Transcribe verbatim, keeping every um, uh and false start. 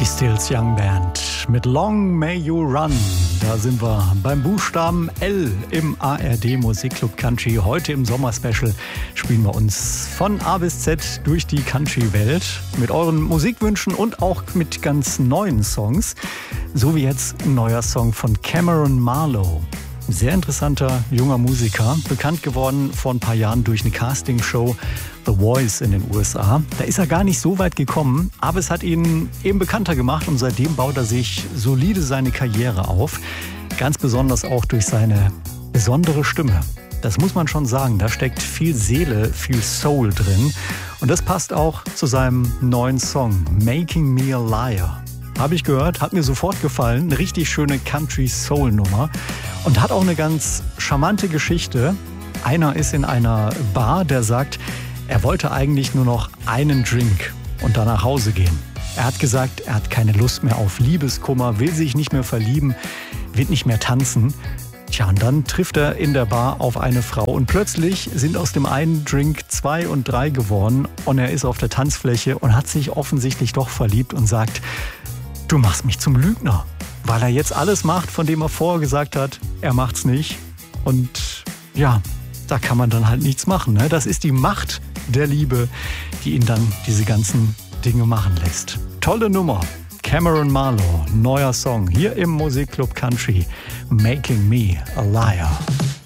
Stills Young Band mit Long May You Run. Da sind wir beim Buchstaben L im A R D Musikclub Country. Heute im Sommerspecial spielen wir uns von A bis Z durch die Country-Welt mit euren Musikwünschen und auch mit ganz neuen Songs. So wie jetzt ein neuer Song von Cameron Marlowe. Sehr interessanter junger Musiker, bekannt geworden vor ein paar Jahren durch eine Castingshow The Voice in den U S A. Da ist er gar nicht so weit gekommen, aber es hat ihn eben bekannter gemacht und seitdem baut er sich solide seine Karriere auf. Ganz besonders auch durch seine besondere Stimme. Das muss man schon sagen, da steckt viel Seele, viel Soul drin. Und das passt auch zu seinem neuen Song Making Me a Liar. Habe ich gehört, hat mir sofort gefallen. Eine richtig schöne Country-Soul-Nummer. Und hat auch eine ganz charmante Geschichte. Einer ist in einer Bar, der sagt, er wollte eigentlich nur noch einen Drink und dann nach Hause gehen. Er hat gesagt, er hat keine Lust mehr auf Liebeskummer, will sich nicht mehr verlieben, wird nicht mehr tanzen. Tja, und dann trifft er in der Bar auf eine Frau und plötzlich sind aus dem einen Drink zwei und drei geworden und er ist auf der Tanzfläche und hat sich offensichtlich doch verliebt und sagt, du machst mich zum Lügner, weil er jetzt alles macht, von dem er vorher gesagt hat, er macht's nicht. Und ja, da kann man dann halt nichts machen. Ne? Das ist die Macht der Liebe, die ihn dann diese ganzen Dinge machen lässt. Tolle Nummer. Cameron Marlowe, neuer Song hier im Musikclub Country. Making Me a Liar.